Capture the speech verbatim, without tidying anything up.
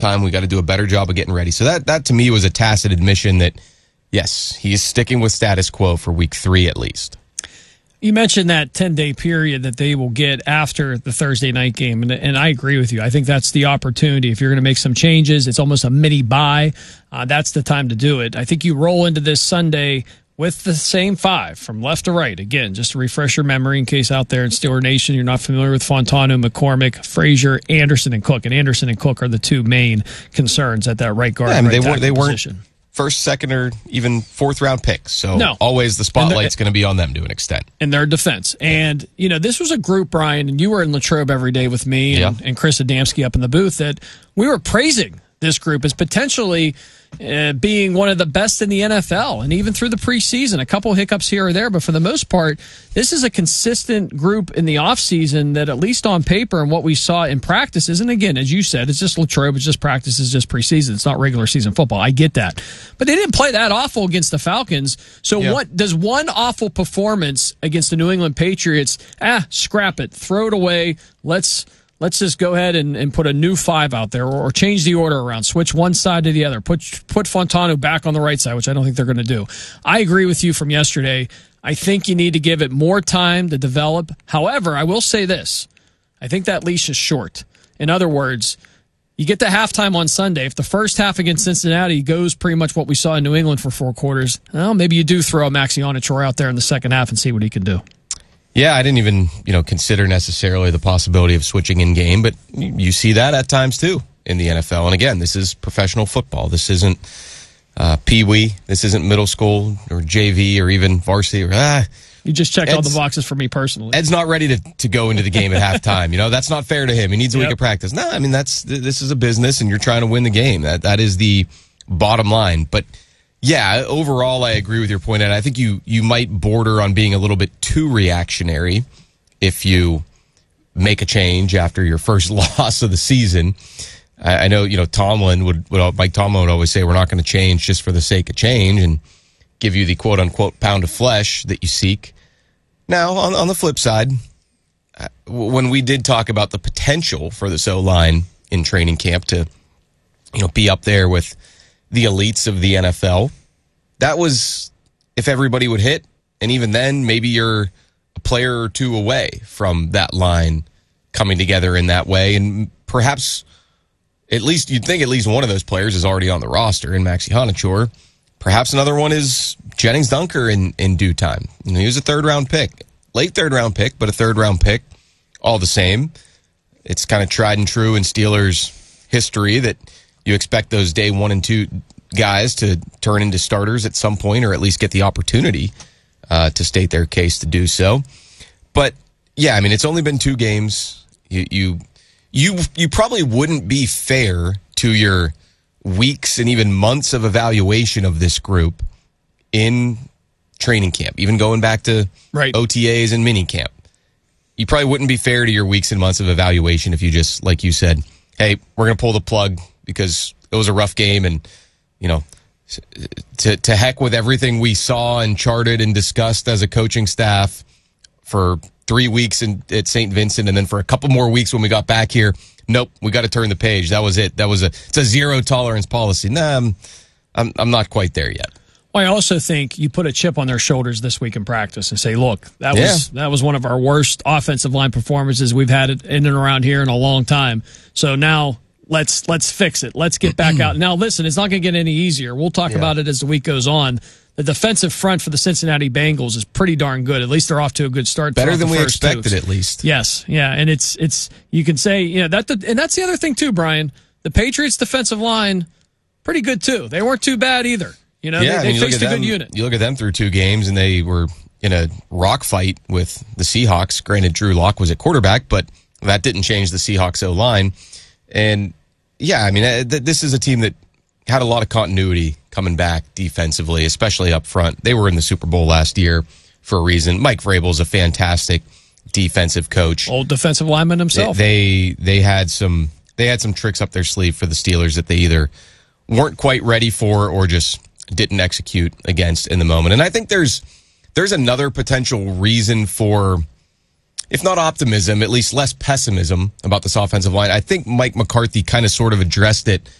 time. We got to do a better job of getting ready. So that, that to me was a tacit admission that, yes, he is sticking with status quo for week three at least. You mentioned that ten-day period that they will get after the Thursday night game, and, and I agree with you. I think that's the opportunity. If you're going to make some changes, it's almost a mini bye. Uh, that's the time to do it. I think you roll into this Sunday with the same five from left to right. Again, just to refresh your memory in case out there in Steeler Nation you're not familiar with Fontano, McCormick, Frazier, Anderson, and Cook. And Anderson and Cook are the two main concerns at that right guard. Yeah, I mean, right they, were, they weren't position. First, second, or even fourth round picks. So no. always the spotlight's going to be on them to an extent. In their defense. And, you know, this was a group, Brian, and you were in Latrobe every day with me and, yeah. and Chris Adamski up in the booth, that we were praising this group as potentially uh, being one of the best in the N F L. And even through the preseason, a couple hiccups here or there. But for the most part, this is a consistent group in the offseason that, at least on paper and what we saw in practices, and again, as you said, it's just Latrobe, it's just practice, it's just preseason. It's not regular season football. I get that. But they didn't play that awful against the Falcons. So yeah. what does one awful performance against the New England Patriots, ah, scrap it, throw it away, let's... Let's just go ahead and, and put a new five out there, or, or change the order around, switch one side to the other, put put Fontano back on the right side, which I don't think they're going to do. I agree with you from yesterday. I think you need to give it more time to develop. However, I will say this. I think that leash is short. In other words, you get to halftime on Sunday. If the first half against Cincinnati goes pretty much what we saw in New England for four quarters, well, maybe you do throw Maxionichor out there in the second half and see what he can do. Yeah, I didn't even, you know, consider necessarily the possibility of switching in game, but you see that at times too in the N F L. And again, this is professional football. This isn't uh, Pee-wee. This isn't middle school or J V or even varsity. Or, ah, you just checked Ed's, all the boxes for me personally. Ed's not ready to, to go into the game at halftime. You know, that's not fair to him. He needs a yep. week of practice. No, I mean, that's this is a business, and you're trying to win the game. That that is the bottom line. But yeah, overall, I agree with your point, and I think you you might border on being a little bit too reactionary if you make a change after your first loss of the season. I, I know, you know, Tomlin would, would Mike Tomlin would always say we're not going to change just for the sake of change and give you the quote unquote pound of flesh that you seek. Now, on on the flip side, when we did talk about the potential for this O-line in training camp to, you know, be up there with the elites of the N F L, that was if everybody would hit, and even then, maybe you're a player or two away from that line coming together in that way, and perhaps at least you'd think at least one of those players is already on the roster in Maxionichor. Perhaps another one is Jennings Dunker in, in due time. You know, he was a third round pick, late third round pick, but a third round pick all the same. It's kind of tried and true in Steelers history that you expect those day one and two guys to turn into starters at some point, or at least get the opportunity uh, to state their case to do so. But yeah, I mean, it's only been two games. You you you, you probably wouldn't be fair to your weeks and even months of evaluation of this group in training camp, even going back to right. O T As and mini camp. You probably wouldn't be fair to your weeks and months of evaluation if you just, like you said, hey, we're going to pull the plug because it was a rough game, and, you know, to to heck with everything we saw and charted and discussed as a coaching staff for three weeks in, at Saint Vincent, and then for a couple more weeks when we got back here. Nope, we got to turn the page. That was it. That was a it's a zero tolerance policy. Nah, I'm I'm, I'm not quite there yet. Well, I also think you put a chip on their shoulders this week in practice and say, look, that was yeah. that was one of our worst offensive line performances we've had in and around here in a long time. So now let's let's fix it. Let's get back out. Now, listen, it's not going to get any easier. We'll talk yeah. about it as the week goes on. The defensive front for the Cincinnati Bengals is pretty darn good. At least they're off to a good start. Better than we expected, two. At least. Yes, yeah, and it's it's you can say, you know, that the, and that's the other thing too, Brian. The Patriots' defensive line, pretty good too. They weren't too bad either. You know, yeah, they, I mean, they faced a them, good unit. You look at them through two games, and they were in a rock fight with the Seahawks. Granted, Drew Lock was at quarterback, but that didn't change the Seahawks O-line. And yeah, I mean, this is a team that had a lot of continuity coming back defensively, especially up front. They were in the Super Bowl last year for a reason. Mike Vrabel is a fantastic defensive coach. Old defensive lineman himself. They, they they had some they had some tricks up their sleeve for the Steelers that they either weren't quite ready for or just didn't execute against in the moment. And I think there's there's another potential reason for if not optimism, at least less pessimism about this offensive line. I think Mike McCarthy kind of sort of addressed it